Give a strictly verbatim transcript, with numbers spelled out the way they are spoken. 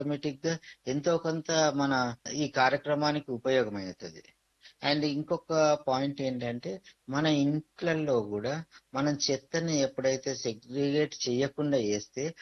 ఆటోమేటిక్‌గా ఎంతో కొంత మన ఈ కార్యక్రమానికి ఉపయోగమైతది. అండ్ ఇంకొక పాయింట్ ఏంటంటే, మన ఇంట్లల్లో గూడా మనం చెత్తని ఎప్పుడైతే సెగ్రిగేట్ చేయకుండా ఏస్తే